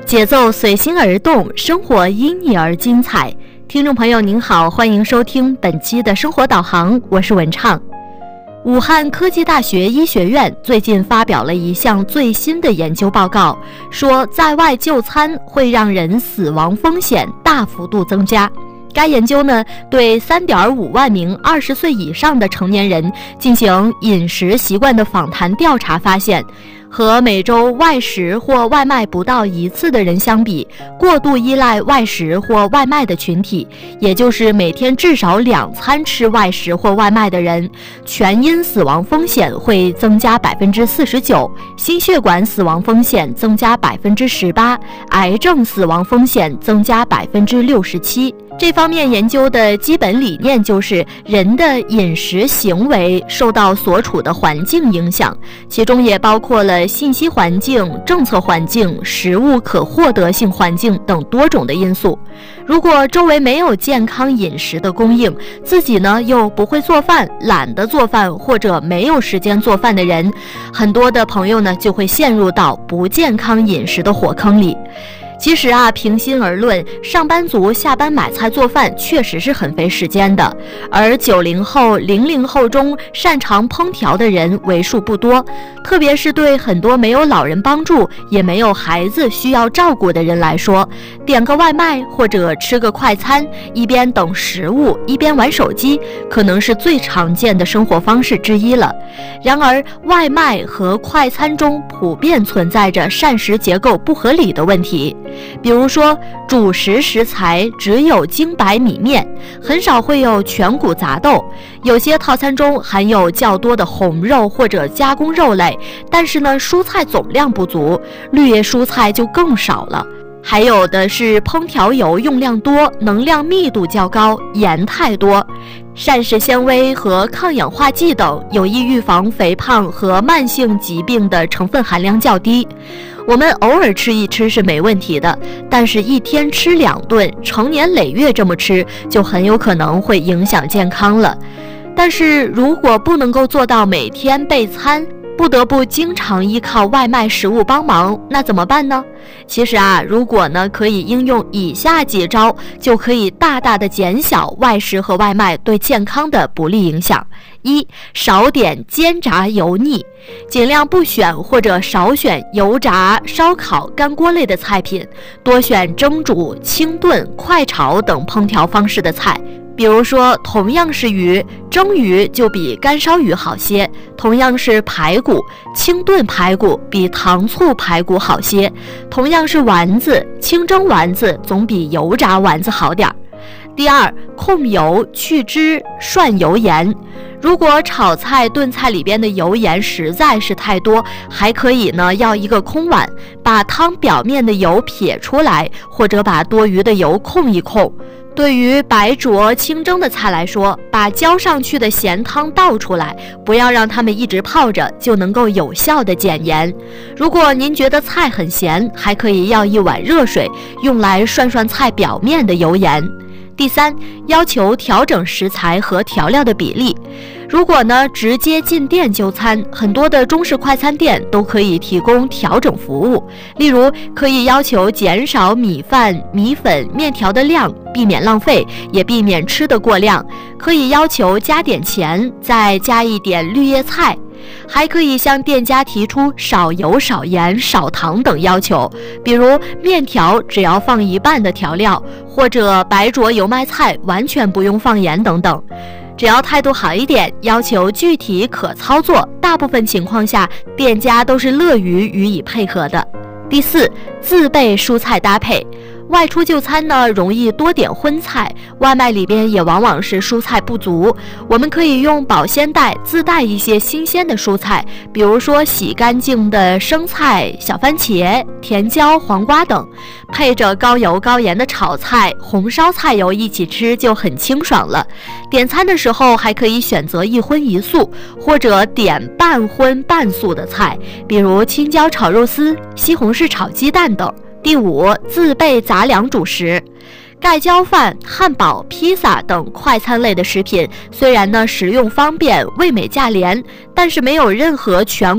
节奏随心而动，生活因你而精彩。听众朋友您好，欢迎收听本期的生活导航，我是文畅。武汉科技大学医学院最近发表了一项最新的研究报告，说在外就餐会让人死亡风险大幅度增加。该研究呢，对3.5万名20岁以上的成年人进行饮食习惯的访谈调查，发现和每周外食或外卖不到1次的人相比，过度依赖外食或外卖的群体，也就是每天至少2餐吃外食或外卖的人，全因死亡风险会增加49%，心血管死亡风险增加18%，癌症死亡风险增加67%。这方面研究的基本理念就是人的饮食行为受到所处的环境影响，其中也包括了信息环境、政策环境、食物可获得性环境等多种的因素。如果周围没有健康饮食的供应，自己呢又不会做饭、懒得做饭或者没有时间做饭的人，很多的朋友呢就会陷入到不健康饮食的火坑里。其实平心而论，上班族下班买菜做饭确实是很费时间的，而90后、00后中擅长烹调的人为数不多，特别是对很多没有老人帮助，也没有孩子需要照顾的人来说，点个外卖或者吃个快餐，一边等食物一边玩手机，可能是最常见的生活方式之一了。然而，外卖和快餐中普遍存在着膳食结构不合理的问题。比如说，主食食材只有精白米面，很少会有全谷杂豆，有些套餐中含有较多的红肉或者加工肉类，但是呢，蔬菜总量不足，绿叶蔬菜就更少了。还有的是烹调油用量多，能量密度较高，盐太多。膳食纤维和抗氧化剂等有益预防肥胖和慢性疾病的成分含量较低。我们偶尔吃一吃是没问题的，但是一天吃2顿，成年累月这么吃，就很有可能会影响健康了。但是如果不能够做到每天备餐，不得不经常依靠外卖食物帮忙，那怎么办呢？其实如果呢可以应用以下几招，就可以大大的减小外食和外卖对健康的不利影响。1. 少点煎炸油腻，尽量不选或者少选油炸、烧烤、干锅类的菜品，多选蒸煮、清炖、快炒等烹调方式的菜。比如说，同样是鱼，蒸鱼就比干烧鱼好些；同样是排骨，清炖排骨比糖醋排骨好些；同样是丸子，清蒸丸子总比油炸丸子好点儿。第2，控油去脂涮油盐。如果炒菜炖菜里边的油盐实在是太多，还可以呢要一个空碗，把汤表面的油撇出来，或者把多余的油控一控。对于白灼清蒸的菜来说，把浇上去的咸汤倒出来，不要让它们一直泡着，就能够有效的减盐。如果您觉得菜很咸，还可以要一碗热水，用来涮涮菜表面的油盐。第3，要求调整食材和调料的比例。如果呢直接进店就餐，很多的中式快餐店都可以提供调整服务，例如可以要求减少米饭、米粉、面条的量，避免浪费，也避免吃得过量。可以要求加点钱，再加一点绿叶菜。还可以向店家提出少油、少盐、少糖等要求，比如面条只要放1半的调料，或者白灼油麦菜完全不用放盐等等。只要态度好一点，要求具体可操作，大部分情况下店家都是乐于予以配合的。第4，自备蔬菜搭配。外出就餐呢，容易多点荤菜，外卖里边也往往是蔬菜不足。我们可以用保鲜袋自带一些新鲜的蔬菜，比如说洗干净的生菜、小番茄、甜椒、黄瓜等，配着高油高盐的炒菜、红烧菜油一起吃就很清爽了。点餐的时候还可以选择一荤一素，或者点半荤半素的菜，比如青椒炒肉丝、西红柿炒鸡蛋等。第5，自备杂粮主食。盖浇饭、汉堡、披萨等快餐类的食品，虽然呢食用方便、味美价廉，但是没有任何全